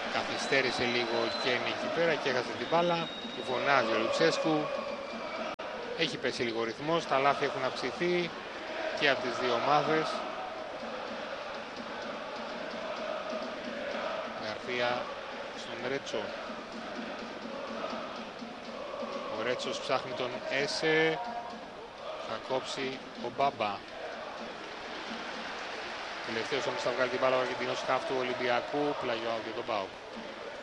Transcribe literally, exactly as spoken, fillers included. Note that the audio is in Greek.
Καθυστέρησε λίγο και είναι εκεί πέρα και έχασε την μπάλα. Του φωνάζει ο Λουτσέσκου. Έχει πέσει λίγο ρυθμός, τα λάθη έχουν αυξηθεί και από τις δύο ομάδες. Γαρθία στον Ρέτσο. Ο Ρέτσος ψάχνει τον Έσε. Θα κόψει ο Μπάμπα. Τελευταίος όμως θα βγάλει την μπάλα ο Αργεντινός χαφ του Ολυμπιακού. Πλαγιό για τον ΠΑΟΚ.